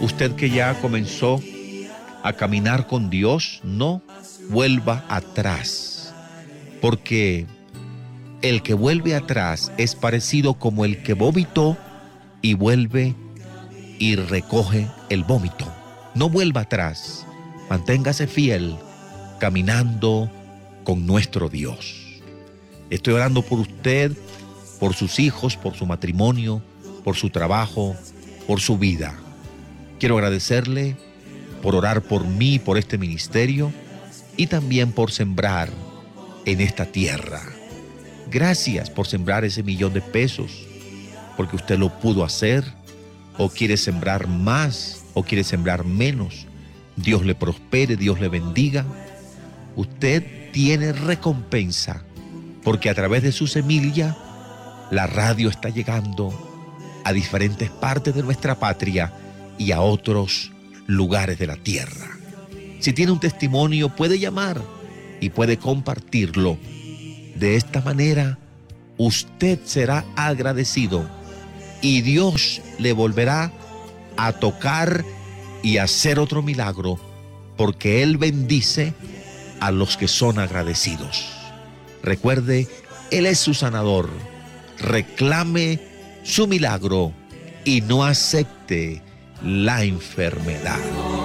Usted que ya comenzó a caminar con Dios, no vuelva atrás, porque el que vuelve atrás es parecido como el que vomitó y vuelve y recoge el vómito. No vuelva atrás, manténgase fiel, caminando con nuestro Dios. Estoy orando por usted, por sus hijos, por su matrimonio, por su trabajo, por su vida. Quiero agradecerle por orar por mí, por este ministerio y también por sembrar en esta tierra. Gracias por sembrar ese $1,000,000, porque usted lo pudo hacer, o quiere sembrar más, o quiere sembrar menos. Dios le prospere, Dios le bendiga. Usted tiene recompensa, porque a través de su semilla, la radio está llegando a diferentes partes de nuestra patria y a otros lugares de la tierra. Si tiene un testimonio, puede llamar y puede compartirlo. De esta manera, usted será agradecido y Dios le volverá a tocar y a hacer otro milagro, porque Él bendice a los que son agradecidos. Recuerde, Él es su sanador. Reclame su milagro y no acepte la enfermedad.